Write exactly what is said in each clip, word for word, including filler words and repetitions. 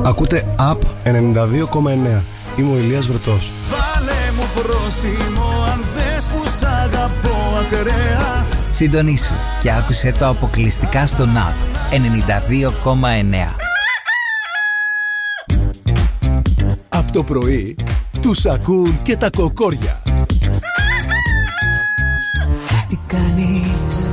Ακούτε Up ενενήντα δύο κόμμα εννέα. Είμαι ο Ηλίας Βρετός. Βάλε μου πρόστιμο αν θες που σ' αγαπώ ακραία. Συντονίσου και άκουσε το αποκλειστικά στο Up ενενήντα δύο κόμμα εννέα. Από το πρωί τους ακούν και τα κοκόρια. Τι κάνεις?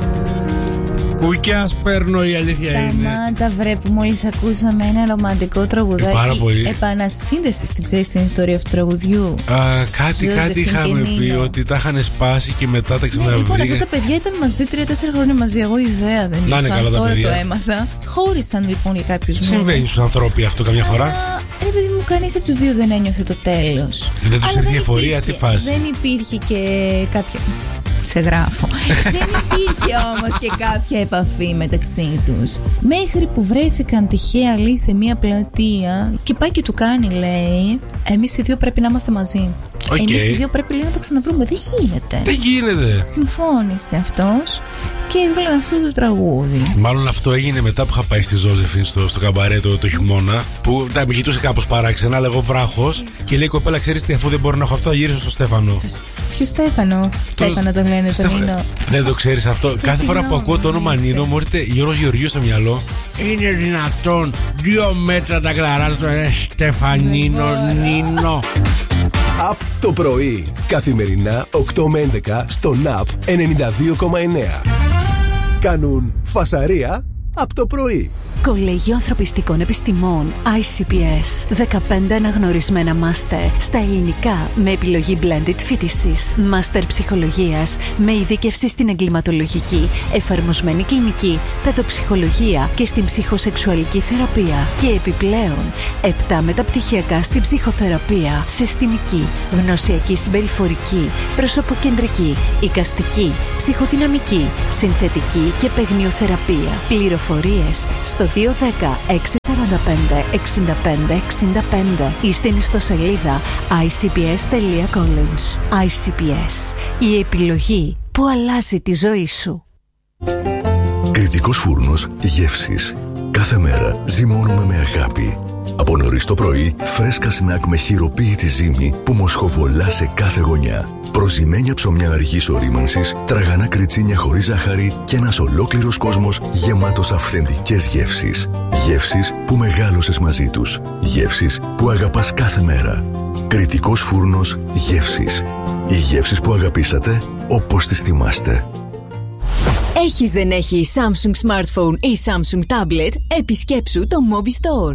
Κουκιάς παίρνω, η αλήθεια Σταμάτα, είναι. Σταμάτα βρε που μόλις ακούσαμε ένα ρομαντικό τραγουδάκι. Ε, πάρα πολύ. Επανασύνδεση, την ξέρεις την ιστορία αυτού του τραγουδιού? Α, κάτι, κάτι είχαμε πει ότι τα είχαν σπάσει και μετά τα ξαναβρήκαν. Ναι, λοιπόν, αυτά τα παιδιά ήταν μαζί τρία τέσσερα χρόνια μαζί. Εγώ ιδέα δεν είχα. Να είναι καλά τα Τώρα παιδιά. το έμαθα. Χώρισαν λοιπόν για κάποιους μήνες. Συμβαίνει στους ανθρώπους αυτό καμιά φορά. Αλλά, ρε παιδί μου, κανείς από τους δύο δεν ένιωθε το τέλος. Δεν τους ήρθε η εφορία, τι φάση? Δεν υπήρχε και κάποια... Σε γράφω. Δεν υπήρχε όμως και κάποια επαφή μεταξύ τους. Μέχρι που βρέθηκαν τυχαία λέει σε μια πλατεία και πάει και του κάνει, λέει, εμείς οι δύο πρέπει να είμαστε μαζί. Okay. Εμείς οι δύο πρέπει λέει, να τα ξαναβρούμε. Δεν γίνεται. Δεν γίνεται. Συμφώνησε αυτός και έβγαλαν αυτό το τραγούδι. Μάλλον αυτό έγινε μετά που είχα πάει στη Ζώζεφιν στο, στο καμπαρέ το, το χειμώνα. Που τα με κοιτούσε κάπως παράξενα, αλλά εγώ βράχος. Και λέει η κοπέλα, ξέρεις τι, αφού δεν μπορώ να έχω αυτό, θα γυρίσω στο Στέφανο. Ποιο Στέφανο? Στέφανο τον λένε τον Νίνο. Δεν το ξέρεις αυτό? Κάθε φορά που ακούω το όνομα Νίνο μου έρχεται Γιώργος Γεωργίου στο μυαλό. Είναι δυνατόν δύο μέτρα τα κλαρά του Στεφανίνο Νίνο. Απ' το πρωί, καθημερινά οκτώ με έντεκα στο Ναπ ενενήντα δύο κόμμα εννέα. Κάνουν φασαρία απ' το πρωί. Κολέγιο Ανθρωπιστικών Επιστημών άι σι πι ες. δεκαπέντε αναγνωρισμένα μάστερ στα ελληνικά με επιλογή blended φοιτησης. Μάστερ ψυχολογίας με ειδίκευση στην εγκληματολογική, εφαρμοσμένη κλινική, παιδοψυχολογία και στην ψυχοσεξουαλική θεραπεία. Και επιπλέον επτά μεταπτυχιακά στην ψυχοθεραπεία, συστημική, γνωσιακή συμπεριφορική, προσωποκεντρική, εικαστική, ψυχοδυναμική, συνθετική και παιγνιοθεραπεία. Πληροφορίες στο δύο ένα μηδέν έξι τέσσερα πέντε έξι πέντε έξι πέντε ή στην ιστοσελίδα άι σι πι ες τελεία college. άι σι πι ες, η επιλογή που αλλάζει τη ζωή σου. Κρητικός φούρνος γεύσης. Κάθε μέρα ζυμώνουμε με αγάπη. Από νωρίς το πρωί, φρέσκα σνακ με χειροποίητη ζύμη που μοσχοβολά σε κάθε γωνιά. Προζυμένια ψωμιά αργής ορίμανσης, τραγανά κριτσίνια χωρίς ζάχαρη και ένας ολόκληρος κόσμος γεμάτος αυθεντικές γεύσεις. Γεύσεις που μεγάλωσες μαζί τους. Γεύσεις που αγαπάς κάθε μέρα. Κρητικός φούρνος γεύσης. Οι γεύσεις που αγαπήσατε όπως τις θυμάστε. Έχεις δεν έχει Samsung Smartphone ή Samsung Tablet, επισκέψου το Mobi Store.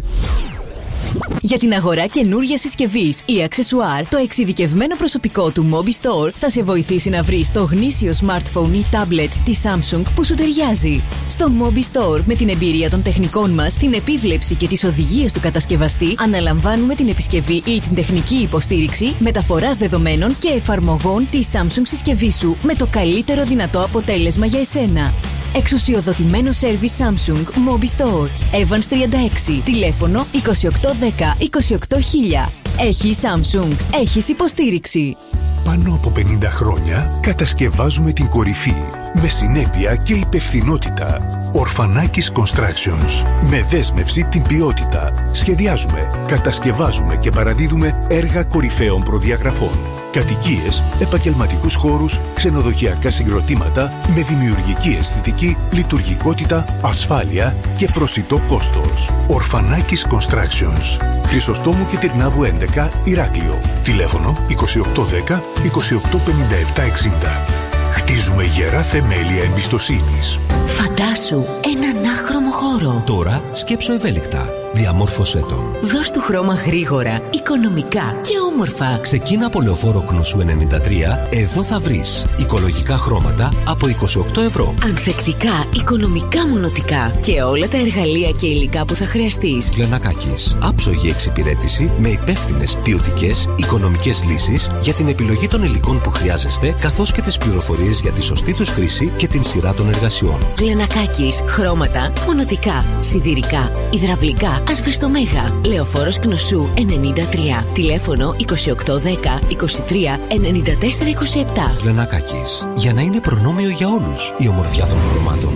Για την αγορά καινούργιας συσκευής ή αξεσουάρ, το εξειδικευμένο προσωπικό του Mobi Store θα σε βοηθήσει να βρεις το γνήσιο smartphone ή tablet της Samsung που σου ταιριάζει. Στο Mobi Store, με την εμπειρία των τεχνικών μας, την επίβλεψη και τις οδηγίες του κατασκευαστή, αναλαμβάνουμε την επισκευή ή την τεχνική υποστήριξη, μεταφοράς δεδομένων και εφαρμογών της Samsung συσκευής σου με το καλύτερο δυνατό αποτέλεσμα για εσένα. Εξουσιοδοτημένο σέρβις Samsung Mobi Store. Evans τριάντα έξι. Τηλέφωνο είκοσι οκτώ δέκα είκοσι οκτώ χίλια. Έχει Samsung. Έχεις υποστήριξη. Πάνω από πενήντα χρόνια κατασκευάζουμε την κορυφή με συνέπεια και υπευθυνότητα. Ορφανάκης Constructions. Με δέσμευση την ποιότητα. Σχεδιάζουμε, κατασκευάζουμε και παραδίδουμε έργα κορυφαίων προδιαγραφών. Κατοικίες, επαγγελματικούς χώρους, ξενοδοχειακά συγκροτήματα με δημιουργική αισθητική, λειτουργικότητα, ασφάλεια και προσιτό κόστος. Ορφανάκης Constructions. Χρυσοστόμου και Τυρνάβου έντεκα, Ηράκλειο. Τηλέφωνο είκοσι οκτώ δέκα είκοσι οκτώ πενήντα επτά εξήντα. Χτίζουμε γερά θεμέλια εμπιστοσύνης. Φαντάσου έναν άχρωμο χώρο. Τώρα σκέψω ευέλικτα. Διαμόρφωσέ τον. Δώσ' του χρώμα γρήγορα, οικονομικά και όμορφα. Ξεκίνα από Λεωφόρο Κνωσού ενενήντα τρία. Εδώ θα βρεις οικολογικά χρώματα από είκοσι οκτώ ευρώ. Ανθεκτικά, οικονομικά μονοτικά και όλα τα εργαλεία και υλικά που θα χρειαστείς. Λενακάκης. Άψογη εξυπηρέτηση με υπεύθυνες, ποιοτικές, οικονομικές λύσεις για την επιλογή των υλικών που χρειάζεστε, καθώς και τις πληροφορίες για τη σωστή τους χρήση και την σειρά των εργασιών. Λενακάκης. Χρώματα, μονοτικά, σιδηρικά, υδραυλικά, ασβεστομέγα. Λεωφόρος Κνωσού ενενήντα τρία. Τηλέφωνο είκοσι οκτώ δέκα είκοσι τρία ενενήντα τέσσερα είκοσι επτά. Λενακάκης. Για να είναι προνόμιο για όλους η ομορφιά των χρωμάτων.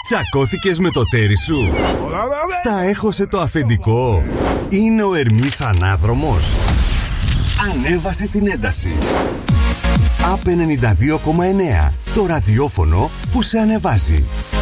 Τσακώθηκες με το τέρι σου? Στα έχωσε το αφεντικό? Είναι ο Ερμής ανάδρομος? Ανέβασε την ένταση. Απ ενενήντα δύο κόμμα εννέα. Το ραδιόφωνο που σε ανεβάζει.